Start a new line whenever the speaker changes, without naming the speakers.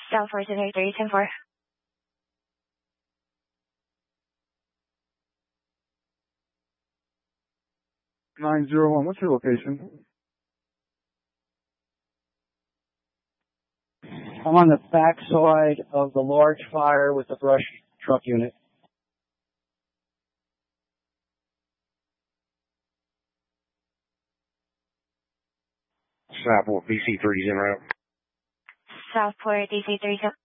Southport 334.
901, what's your location?
I'm on the backside of the large fire with the brush truck unit.
Southport BC3 is en route.
Southport DC 30.